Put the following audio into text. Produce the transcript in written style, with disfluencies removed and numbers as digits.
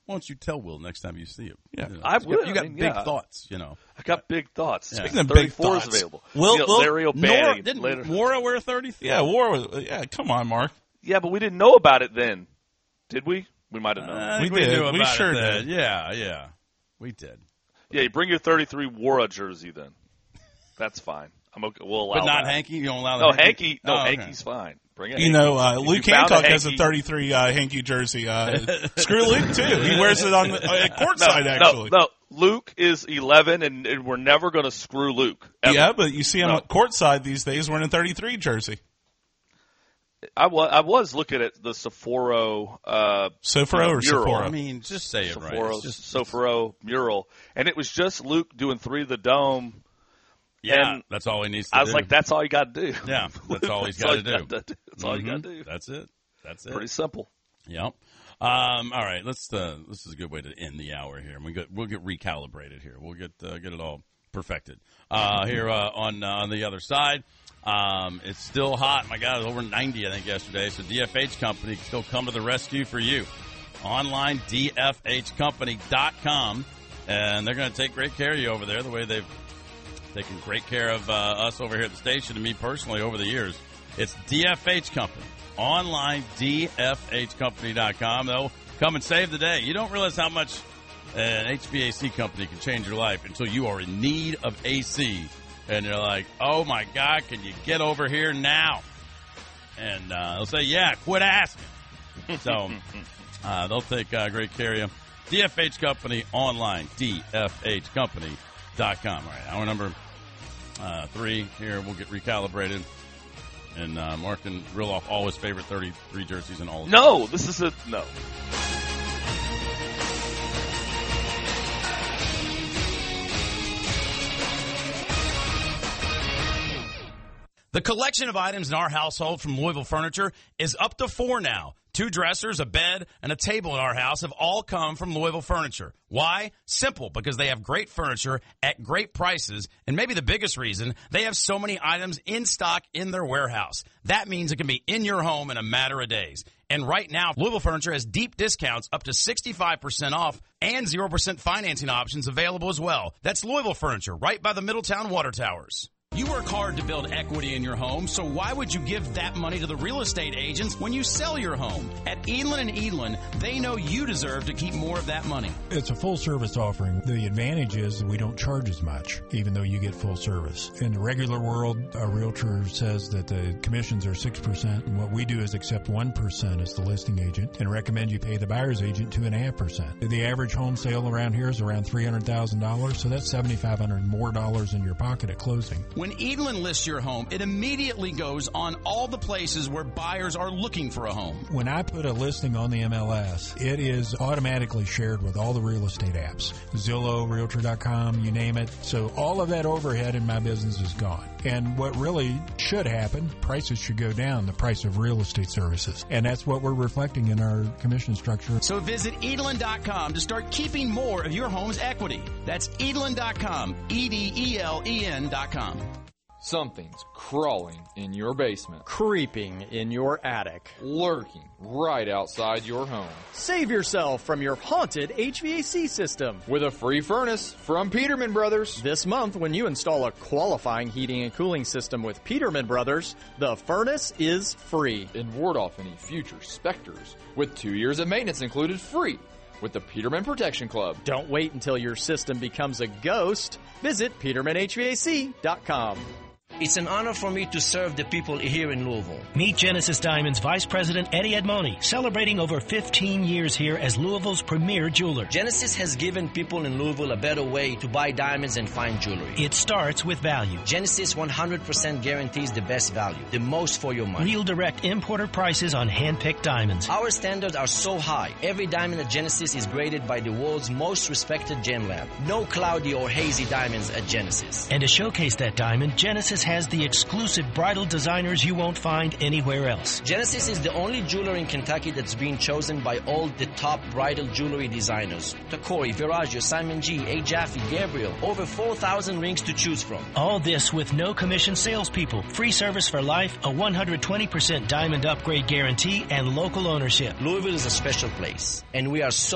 Why don't you tell Will next time you see him? Yeah, I would. You got big thoughts, you know. I got big thoughts. Yeah. Speaking of big 34 is thoughts, available. Will Lario Banning Didn't later. Wara wear 33? Yeah, War was. Yeah, come on, Mark. Yeah, but we didn't know about it then, did we? We might have known. I think We did. knew We about sure it then. did. Yeah, we did. Yeah, you bring your 33 Wara jersey then. That's fine. I'm okay. We'll allow But not that. Hanky? You don't allow No, that? Hanky. No, Oh, okay. Hanky's fine. Bring it. You know, Luke you found a Hancock has a Hanky- 33 Hanky jersey. Screw Luke, too. He wears it on at courtside, actually. No, Luke is 11, and we're never going to screw Luke. Ever. Yeah, but you see him at courtside these days wearing a 33 jersey. I was looking at the Soforo Soforo or mural. Sephora? I mean, just say it right. Soforo, It's just, Soforo mural, and it was just Luke doing 3 of the dome. yeah, and that's all he needs to do. I was like, that's all you got to do. Yeah, that's all he's got to do. That's all you got to do. That's it. That's it. Pretty simple. Yep. All right. This is a good way to end the hour here. We'll get recalibrated here. We'll get it all perfected here on the other side. It's still hot. My God, it was over 90, I think, yesterday. So DFH Company can still come to the rescue for you. Online, DFHcompany.com. And they're going to take great care of you over there the way they've taken great care of us over here at the station and me personally over the years. It's DFH Company. Online, DFHcompany.com. They'll come and save the day. You don't realize how much an HVAC company can change your life until you are in need of AC. And you're like, oh, my God, can you get over here now? And they'll say, yeah, quit asking. So they'll take great care of you. DFH Company online, DFHcompany.com. All right, hour number 3 here. We'll get recalibrated. And Mark can reel off all his favorite 33 jerseys and all of them. No, this is no. The collection of items in our household from Louisville Furniture is up to 4 now. 2 dressers, a bed, and a table in our house have all come from Louisville Furniture. Why? Simple, because they have great furniture at great prices, and maybe the biggest reason, they have so many items in stock in their warehouse. That means it can be in your home in a matter of days. And right now, Louisville Furniture has deep discounts up to 65% off and 0% financing options available as well. That's Louisville Furniture, right by the Middletown Water Towers. You work hard to build equity in your home, so why would you give that money to the real estate agents when you sell your home? At Edlin & Edlin, they know you deserve to keep more of that money. It's a full-service offering. The advantage is we don't charge as much, even though you get full service. In the regular world, a realtor says that the commissions are 6%, and what we do is accept 1% as the listing agent and recommend you pay the buyer's agent 2.5%. The average home sale around here is around $300,000, so that's $7,500 more dollars in your pocket at closing. When Edlin lists your home, it immediately goes on all the places where buyers are looking for a home. When I put a listing on the MLS, it is automatically shared with all the real estate apps. Zillow, Realtor.com, you name it. So all of that overhead in my business is gone. And what really should happen, prices should go down, the price of real estate services. And that's what we're reflecting in our commission structure. So visit Edlin.com to start keeping more of your home's equity. That's Edlin.com, EDELEN.com. Something's crawling in your basement, Creeping in your attic. lurking right outside your home. Save yourself from your haunted HVAC system. With a free furnace from Peterman Brothers. This month, when you install a qualifying heating and cooling system with Peterman Brothers, the furnace is free. And ward off any future specters with 2 years of maintenance included free with the Peterman Protection Club. Don't wait until your system becomes a ghost. Visit PetermanHVAC.com. It's an honor for me to serve the people here in Louisville. Meet Genesis Diamonds Vice President Eddie Edmoni, celebrating over 15 years here as Louisville's premier jeweler. Genesis has given people in Louisville a better way to buy diamonds and fine jewelry. It starts with value. Genesis 100% guarantees the best value, the most for your money. We'll direct importer prices on hand-picked diamonds. Our standards are so high. Every diamond at Genesis is graded by the world's most respected gem lab. No cloudy or hazy diamonds at Genesis. And to showcase that diamond, Genesis has the exclusive bridal designers you won't find anywhere else. Genesis is the only jeweler in Kentucky that's been chosen by all the top bridal jewelry designers. Tacori, Viraggio, Simon G, A. Jaffe, Gabriel. Over 4,000 rings to choose from. All this with no commission salespeople, free service for life, a 120% diamond upgrade guarantee, and local ownership. Louisville is a special place, and we are so